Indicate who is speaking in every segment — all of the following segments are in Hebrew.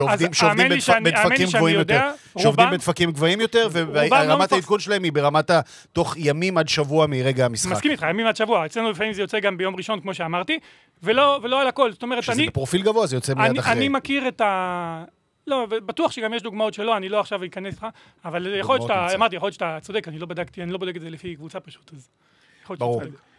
Speaker 1: שעובדים בדפקים גבוהים יותר, שעובדים בדפקים גבוהים יותר, ורמת העדכון שלהם היא ברמת תוך ימים עד שבוע מרגע המשחק.
Speaker 2: מסכים איתך, ימים עד שבוע. אצלנו לפעמים זה יוצא גם ביום ראשון, כמו שאמרתי, ולא על הכל. זאת אומרת,
Speaker 1: שזה בפרופיל גבוה, זה יוצא מיד אחרי.
Speaker 2: אני מכיר את לא, בטוח שגם יש דוגמאות שלו, אני לא עכשיו אכנס לך, אבל יכול להיות שאתה צודק, אני לא בודק את זה לפי קבוצה פשוט, אז יכול להיות שאתה צודק.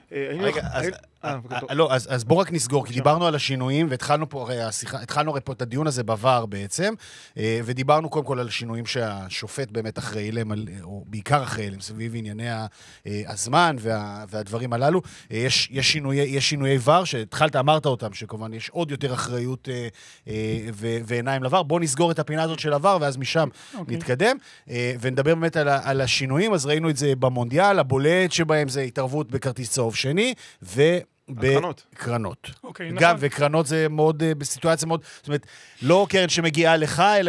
Speaker 1: אז בואו רק נסגור, כי דיברנו על השינויים, והתחלנו פה את הדיון הזה בעבר בעצם, ודיברנו קודם כל על השינויים שהשופט באמת אחראי להם, או בעיקר אחראי להם, סביב ענייני הזמן והדברים הללו. יש שינויי ור, שהתחלת, אמרת אותם, שכמובן יש עוד יותר אחריות ועיניים לבר. בואו נסגור את הפינה הזאת של הוור, ואז משם נתקדם, ונדבר באמת על השינויים. אז ראינו את זה במונדיאל, הבולט שבהם זה התערבות בכרטיס צהוב שני, וקרנות. גם, וקרנות זה מאוד, בסיטואציה מאוד, זאת אומרת, לא קרן שמגיעה לך, אלא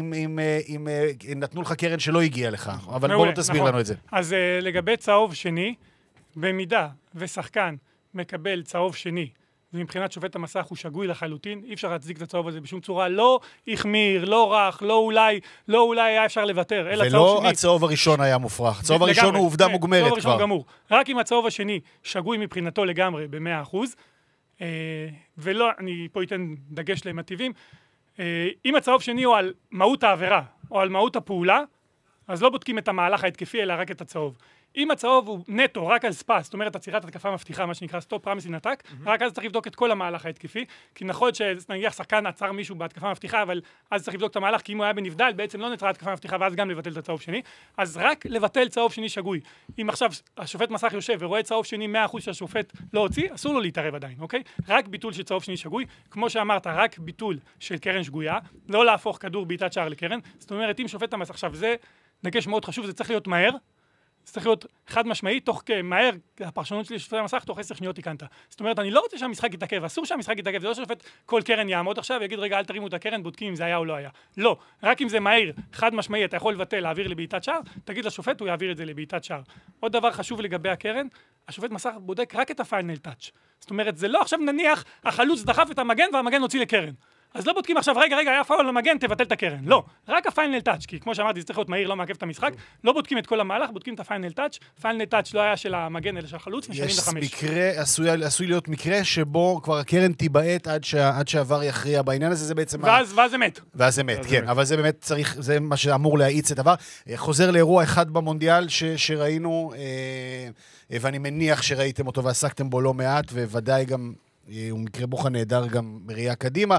Speaker 1: אם נתנו לך קרן שלא הגיעה לך. אבל בואו תסביר לנו את זה.
Speaker 2: אז לגבי צהוב שני, במידה ושחקן מקבל צהוב שני, ומבחינת שופט המסך הוא שגוי לחלוטין, אי אפשר להצדיק את הצהוב הזה בשום צורה, לא החמיר, לא רך, לא אולי היה אפשר לוותר, אלא צהוב שני.
Speaker 1: ולא הצהוב הראשון היה מופרך, הצהוב הראשון הוא עובדה מוגמרת כבר.
Speaker 2: רק אם הצהוב השני שגוי מבחינתו לגמרי ב100%, ולא, אני פה אתן דגש למטיבים, אם הצהוב שני הוא על מהות העבירה, או על מהות הפעולה, אז לא בודקים את המהלך ההתקפי, אלא רק את הצהוב. אם הצהוב הוא נטו, רק על ספס, זאת אומרת, עצירת התקפה מבטיחה, מה שנקרא סטופ פרמיס אין אטאק, רק אז צריך לבדוק את כל המהלך ההתקפי, כי נכון שנניח שחקן עצר מישהו בהתקפה מבטיחה, אבל אז צריך לבדוק את המהלך, כי אם הוא היה בנבדל, בעצם לא נצרה התקפה מבטיחה, ואז גם לבטל את הצהוב שני, אז רק לבטל צהוב שני שגוי. אם עכשיו השופט מסך יושב ורואה צהוב שני 100% שהשופט לא הוציא, אסור לו להתערב עדיין, אוקיי? רק ביטול של צהוב שני שגוי, כמו שאמרת, רק ביטול של קרן שגויה, לא להפוך כדור בעיטת שער לקרן. זאת אומרת, אם שופט המסך, עכשיו זה דגש מאוד חשוב, זה צריך להיות מהר. זה צריך להיות חד משמעי, תוך מהר, הפרשנות שלי שופט המסך, תוך 10 שניות תיקנת. זאת אומרת, אני לא רוצה שהמשחק יתעכב, אסור שהמשחק יתעכב, זה לא שופט כל קרן יעמוד עכשיו, ויגיד, רגע, אל תרימו את הקרן, בודקים אם זה היה או לא היה. לא, רק אם זה מהר, חד משמעי, אתה יכול לבטל, להעביר לבעיטת שער, תגיד לשופט, הוא יעביר את זה לבעיטת שער. עוד דבר חשוב לגבי הקרן, השופט מסך בודק רק את הפיינל טאץ'. זאת אומרת, זה לא עכשיו נניח, החלוץ דחף את המגן והמגן הוציא לקרן. אז לא בודקים עכשיו, רגע, היה פאול למגן, תבטל את הקרן. לא, רק הפיינל טאץ', כי כמו שאמרתי, זה צריך להיות מהיר, לא מעכב את המשחק. לא בודקים את כל המהלך, בודקים את הפיינל טאץ'. פיינל טאץ' לא היה של המגן, אלא של החלוץ, משנים ל5.
Speaker 1: יש מקרה, עשוי להיות מקרה שבו כבר הקרן תיבעט עד שהעבר יכריע בעניין הזה, זה בעצם...
Speaker 2: ואז זה מת.
Speaker 1: ואז זה מת, כן. אבל זה באמת צריך, זה מה שאמור להאיץ את העבר. חוזר לאירוע אחד במונדיאל שראינו, ואני מניח שראיתם אותו ועסקתם בו לא מעט, וודאי גם... הוא מקרה בוחן נהדר גם מראייה קדימה,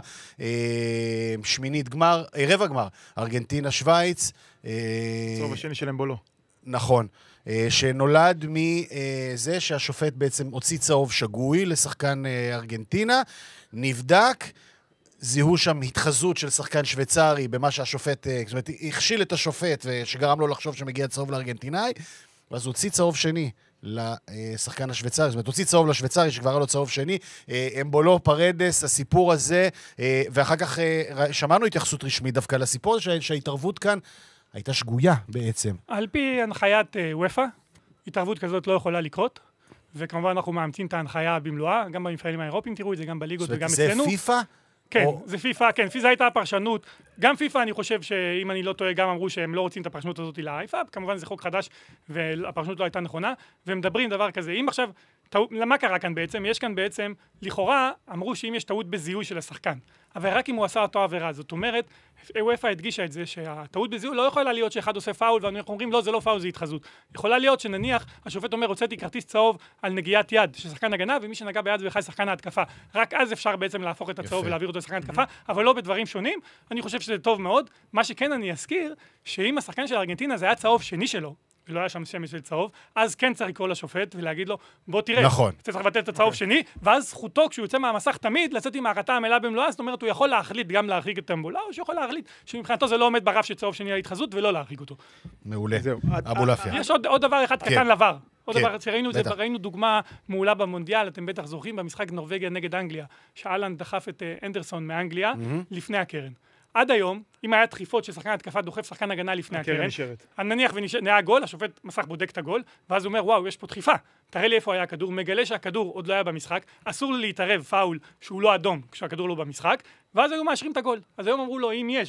Speaker 1: שמינית גמר, רבע גמר, ארגנטינה, שוויץ.
Speaker 3: צהוב השני של אמבולו.
Speaker 1: נכון, שנולד מזה שהשופט בעצם הוציא צהוב שגוי לשחקן ארגנטינה, נבדק, זיהו שם התחזות של שחקן שוויצרי במה שהשופט, זאת אומרת, הכשיל את השופט שגרם לו לחשוב שמגיע צהוב לארגנטינאי, ואז הוא הוציא צהוב שני. לשחקן השוויצרי, זאת אומרת, הוציא צהוב לשוויצרי שכבר היה לו צהוב שני, אמבולו, פרדס, הסיפור הזה, ואחר כך שמענו התייחסות רשמית דווקא לסיפור שההתערבות כאן הייתה שגויה בעצם.
Speaker 2: על פי הנחיית וופא, התערבות כזאת לא יכולה לקרות, וכמובן אנחנו מאמצים את ההנחיה במלואה, גם במפעלים האירופיים תראו את זה, גם בליגות וגם אצלנו.
Speaker 1: זה פיפא?
Speaker 2: כן, זה פיפא, כן, פיפא הייתה הפרשנות, גם פיפא אני חושב שאם אני לא טועה, גם אמרו שהם לא רוצים את הפרשנות הזאת לאייפאב, כמובן זה חוק חדש והפרשנות לא הייתה נכונה, והם מדברים דבר כזה, אם עכשיו, למה קרה כאן בעצם? יש כאן בעצם, לכאורה אמרו שאם יש טעות בזיהוי של השחקן, אבל רק אם הוא עשה אותו עבירה, זאת אומרת, וופא הדגישה את זה שהטעות בזיהוי לא יכולה להיות שאחד עושה פאול ואנחנו אומרים לא, זה לא פאול, זה התחזות. יכולה להיות שנניח השופט אומר, הוצאתי כרטיס צהוב על נגיעת יד של שחקן הגנה, ומי שנגע ביד זה שחקן ההתקפה. רק אז אפשר בעצם להפוך את הצהוב ולהעביר אותו לשחקן ההתקפה, אבל לא בדברים שונים. אני חושב שזה טוב מאוד. מה שכן אני אזכיר, שאם השחקן של ארגנטינה זה היה צהוב שני שלו, ולא היה שם שמש של צהוב, אז כן צריך לקרוא לשופט ולהגיד לו, בוא תראה,
Speaker 1: נכון.
Speaker 2: צריך לבטל את הצהוב שני, ואז זכותו כשהוא יוצא מהמסך תמיד לצאת עם ההחלטה המלאה במלואה, זאת אומרת, הוא יכול להחליט גם להרחיק את אמבולה, או שיכול להחליט שמבחינתו זה לא עומד ברף של צהוב שני להתחזות ולא להרחיק אותו.
Speaker 1: מעולה. אבו לפיה.
Speaker 2: יש עוד דבר אחד קטן לבר. עוד דבר שראינו, ראינו דוגמה מעולה במונדיאל, אתם בטח זוכרים במשחק נורווגיה נגד אנגליה, שאלן דחף את אנדרסון מאנגליה לפני הקרן. עד היום, אם היה דחיפות של שחקן התקפה דוחף שחקן הגנה לפני הקרן,
Speaker 3: נשארת.
Speaker 2: נניח ונהיה גול, השופט מסך בודק את הגול, ואז הוא אומר, וואו, יש פה דחיפה, תראה לי איפה היה הכדור, מגלה שהכדור עוד לא היה במשחק, אסור לי להתערב פאול שהוא לא אדום כשהכדור לא במשחק, ואז היו מאשרים את הגול. אז היום אמרו לו, אם יש